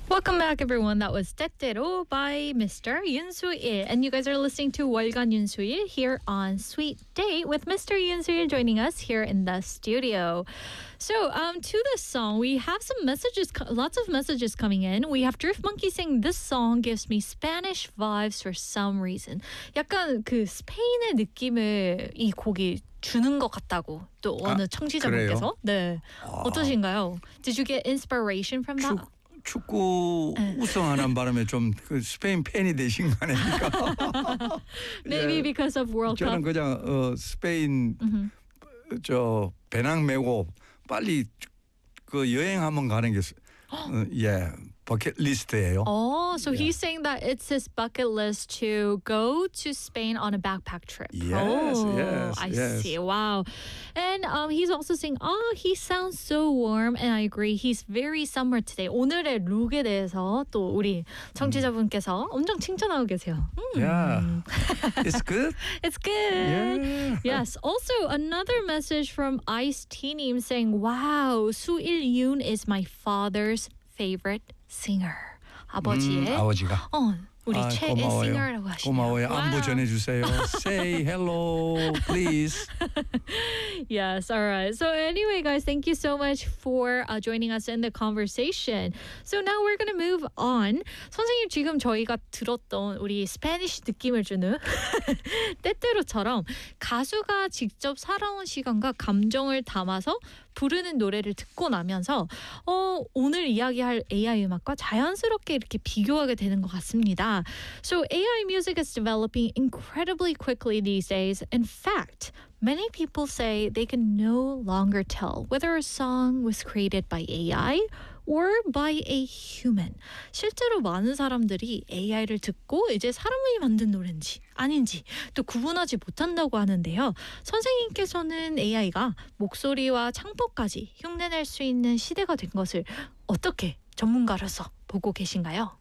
Welcome back, everyone. That was 때때로 by Mr. Yoon Soo-il. And you guys are listening to 월간 Yoon Soo-il here on Sweet Date with Mr. Yoon Soo-il joining us here in the studio. So, to this song, we have some messages, lots of messages coming in. We have Drift Monkey saying, this song gives me Spanish vibes for some reason. 약간 그 스페인의 느낌을 이 곡이 주는 것 같다고 또 어느 청취자분께서. 네. 어떠신가요? Did you get inspiration from that? 축구 우승하는 바람에 좀 그 스페인 팬이 되신 거 아닙니까? Maybe because of World Cup. 저는 그냥 스페인 저 배낭 메고 빨리 그 여행 한번 가는 게 버킷 리스트예요. Oh, so he's saying that it's his bucket list to go to Spain on a backpack trip. Yes, I yes. see. Wow. And he's also saying, he sounds so warm. And I agree. He's very summer today. 오늘의 룩에 대해서 또 우리 청취자분께서 엄청 칭찬하고 계세요. Yeah. It's good. It's good. Yeah. Yes. Also, another message from Ice T-님 saying, wow, Soo-il Yoon is my father's favorite singer. 아버지의 아버지가 우리 최애 고마워요. 싱어라고 하시네요. 고마워요. Wow. 안부 전해주세요. Say hello, please. Yes, all right. So anyway, guys, thank you so much for joining us in the conversation. So now we're going to move on. 선생님 지금 저희가 들었던 우리 스페니쉬 느낌을 주는 때때로처럼 가수가 직접 살아온 시간과 감정을 담아서 부르는 노래를 듣고 나면서 오늘 이야기할 AI 음악과 자연스럽게 이렇게 비교하게 되는 것 같습니다. So AI music is developing incredibly quickly these days. In fact, many people say they can no longer tell whether a song was created by AI or by a human. 실제로 많은 사람들이 AI를 듣고 이제 사람이 만든 노래인지 아닌지 또 구분하지 못한다고 하는데요. 선생님께서는 AI가 목소리와 창법까지 흉내낼 수 있는 시대가 된 것을 어떻게 전문가로서 보고 계신가요?